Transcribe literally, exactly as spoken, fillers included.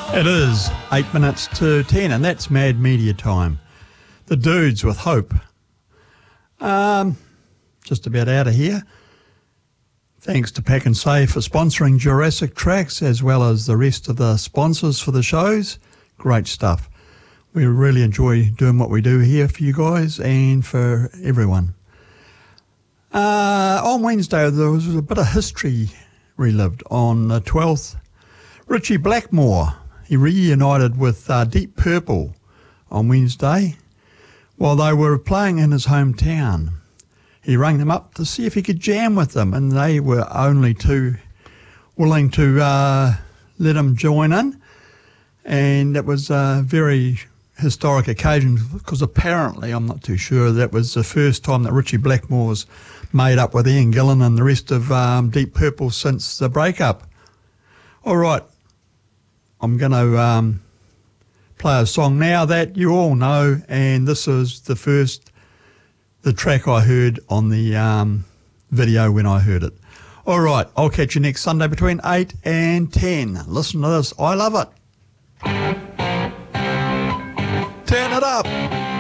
It is eight minutes to ten, and that's Mad Media time. The Dudes with Hope. Um, just about out of here. Thanks to Pack and Save for sponsoring Jurassic Tracks, as well as the rest of the sponsors for the shows. Great stuff. We really enjoy doing what we do here for you guys and for everyone. Uh, on Wednesday, there was a bit of history relived. On the twelfth, Ritchie Blackmore, he reunited with uh, Deep Purple on Wednesday while they were playing in his hometown. He rang them up to see if he could jam with them, and they were only too willing to uh, let him join in. And it was a very historic occasion because apparently, I'm not too sure, that was the first time that Ritchie Blackmore's made up with Ian Gillan and the rest of um, Deep Purple since the breakup. All right. I'm going to um, play a song now that you all know, and this is the first, the track I heard on the um, video when I heard it. All right, I'll catch you next Sunday between eight and ten. Listen to this. I love it. Turn it up.